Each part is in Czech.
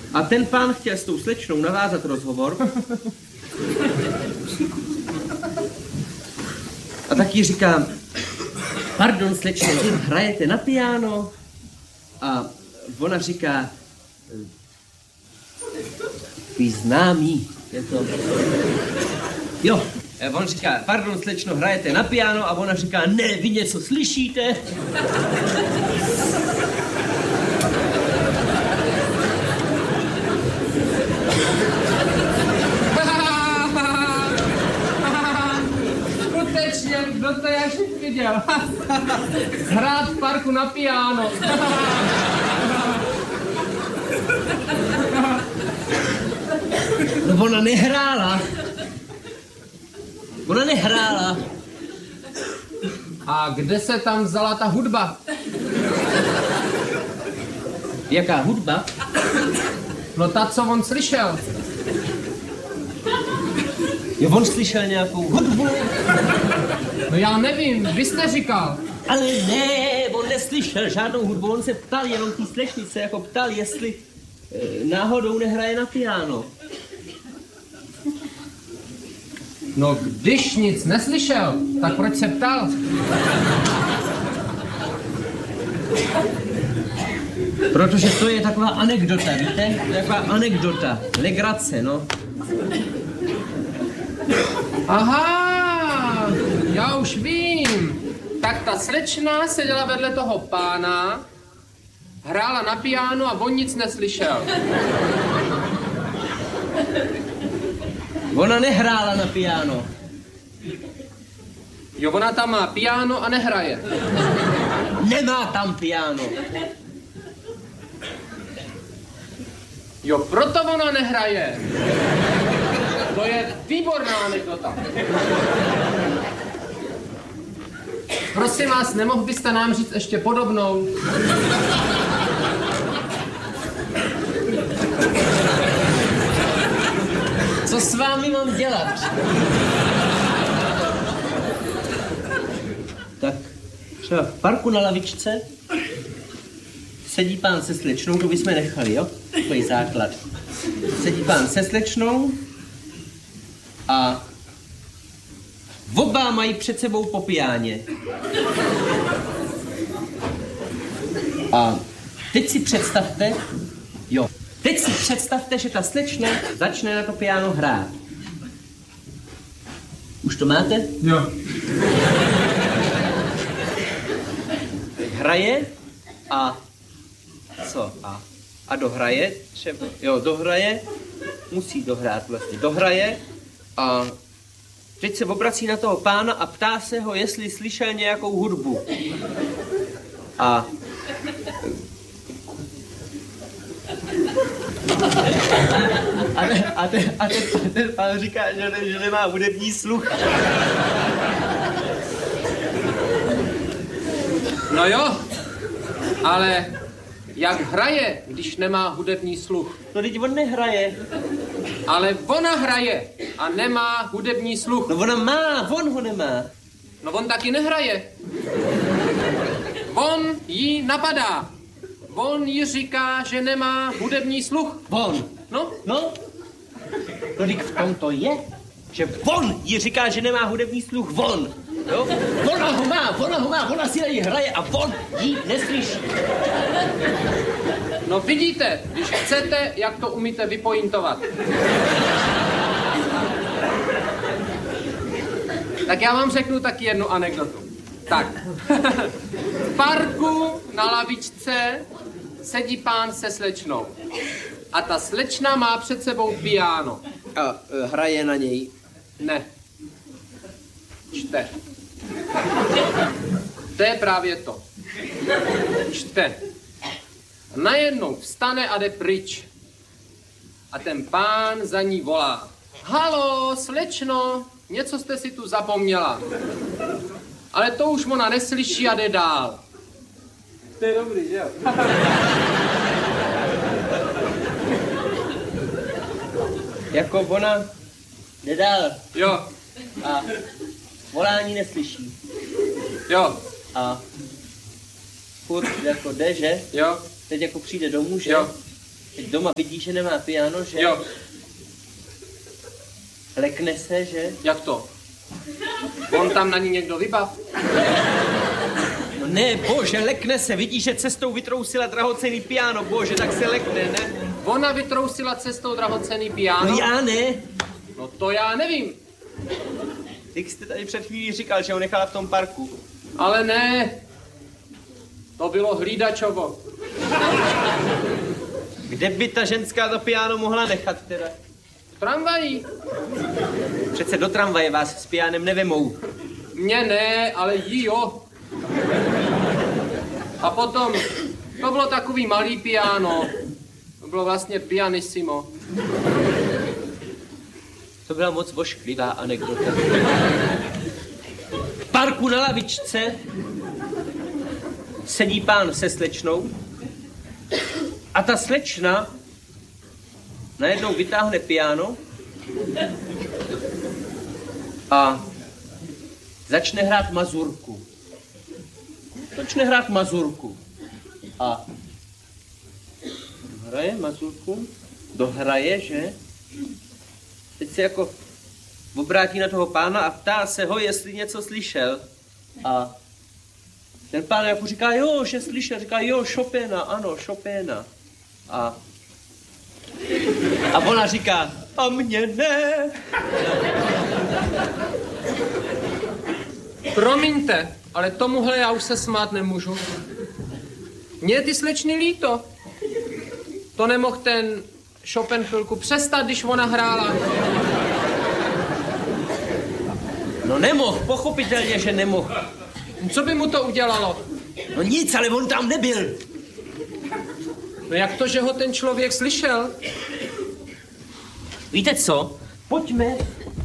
A ten pán chtěl s tou slečnou navázat rozhovor. A taky říkám, pardon, slečno, vy hrajete na piano? A ona říká, vy známý, je to... Jo, on říká, pardon, slečno, hrajete na piano? A ona říká, ne, vy něco slyšíte? Skutečně, kdo to ještě viděl? Hrát v parku na piano. No ona nehrála. Ona nehrála. A kde se tam vzala ta hudba? Jaká hudba? No ta, co on slyšel. Jo, on slyšel nějakou hudbu. No já nevím, vy jste říkal. Ale ne, on neslyšel žádnou hudbu, on se ptal jenom té slečnice, jako ptal, jestli náhodou nehraje na piano. No když nic neslyšel, tak proč se ptal? Protože to je taková anekdota, víte? To je taková anekdota, legrace, no. Aha, já už vím. Tak ta slečna seděla vedle toho pána, hrála na piano a on nic neslyšel. Ona nehrála na piano. Jo, ona tam má piano a nehraje. Nemá tam piano. Jo, proto ona nehraje. To je výborná anekdota. Prosím vás, nemohl byste nám říct ještě podobnou? Co s vámi mám dělat? Tak třeba v parku na lavičce sedí pán se slečnou, to bychom nechali, jo? Takový základ. Sedí pán se slečnou a oba mají před sebou po piáně. A teď si představte, jo, teď si představte, že ta slečna začne na to piano hrát. Už to máte? Jo. Hraje a co? A dohraje třeba, jo, dohraje, musí dohrát vlastně, dohraje a teď se obrací na toho pána a ptá se ho, jestli slyšel nějakou hudbu. A ten pán říká, že nemá hudební sluch. No jo, ale jak hraje, když nemá hudební sluch? No teď on nehraje. Ale ona hraje a nemá hudební sluch. No ona má, on ho nemá. No on taky nehraje. On ji napadá. On jí říká, že nemá hudební sluch. On. No? No? No teď v tom to je, že on jí říká, že nemá hudební sluch, on. Jo? Ona ho má, ona si tady hraje a on ji neslyší. No vidíte, když chcete, jak to umíte vypointovat. Tak já vám řeknu taky jednu anekdotu. Tak, v parku na lavičce sedí pán se slečnou. A ta slečna má před sebou piano. A hraje na něj. Ne. Čte. To je právě to. Čte. Najednou vstane a jde pryč. A ten pán za ní volá. Halo, slečno, něco jste si tu zapomněla. Ale to už ona neslyší a jde dál. To je dobrý, že jo? Jako ona jde dál. Jo. A volání neslyší. Jo. A furt jako jde, že? Jo. Teď jako přijde domů, že? Jo. Teď doma vidí, že nemá piano, že? Jo, Lekne se, že? jak to? On tam na ní někdo vybav? No ne, bože, lekne se. Vidí, že cestou vytrousila drahocenný piano. Bože, tak se lekne, ne? Ona vytrousila cestou drahocenný piano? No já ne. No to já nevím. Ty jste tady před chvílí říkal, že ho nechala v tom parku. Ale ne. To bylo hlídačovo. Kde by ta ženská to piano mohla nechat teda? V tramvaji. Přece do tramvaje vás s pianem nevemou. Mně ne, ale jí jo. A potom, to bylo takový malý piano. To bylo vlastně pianissimo. To byla moc ošklivá anekdota. V parku na lavičce sedí pán se slečnou a ta slečna najednou vytáhne piano a začne hrát mazurku. A hraje mazurku, dohraje, že? Teď se jako obrátí na toho pána a ptá se ho, jestli něco slyšel. A ten pán jako říká, jo, že slyšel, říká, jo, Chopina, ano, Chopina. A ona říká, a mě ne. Promiňte, ale tomuhle já už se smát nemůžu. Mně je ty slečny líto. To nemohl ten Chopin chvilku přestat, když ona hrála. No nemohl, pochopitelně, že nemohl. Co by mu to udělalo? No nic, ale on tam nebyl. No jak to, že ho ten člověk slyšel? Víte co? Pojďme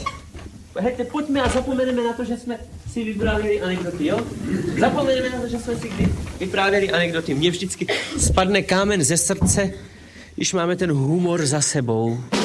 a zapomeneme na to, že jsme si vyprávěli anekdoty, jo? Zapomeneme na to, že jsme si kdy vyprávěli anekdoty. Mně vždycky spadne kámen ze srdce, když máme ten humor za sebou.